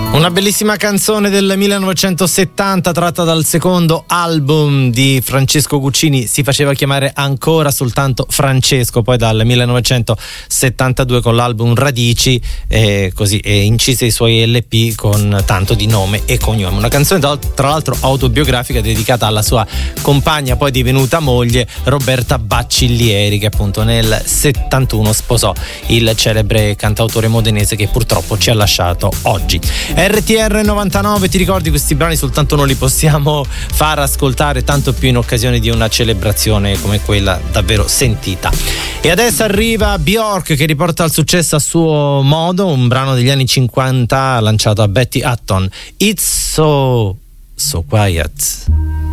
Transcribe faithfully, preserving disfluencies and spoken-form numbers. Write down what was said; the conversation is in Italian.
Una bellissima canzone del millenovecentosettanta tratta dal secondo album di Francesco Guccini, si faceva chiamare ancora soltanto Francesco, poi dal millenovecentosettantadue con l'album Radici eh, così e incise i suoi L P con tanto di nome e cognome. Una canzone tra l'altro autobiografica dedicata alla sua compagna, poi divenuta moglie, Roberta Bacciglieri, che appunto nel settantuno sposò il celebre cantautore modenese che purtroppo ci ha lasciato oggi. R T R novantanove, ti ricordi questi brani soltanto non li possiamo far ascoltare, tanto più in occasione di una celebrazione come quella davvero sentita. E adesso arriva Bjork, che riporta al successo a suo modo un brano degli anni cinquanta lanciato a Betty Hutton, It's So So Quiet.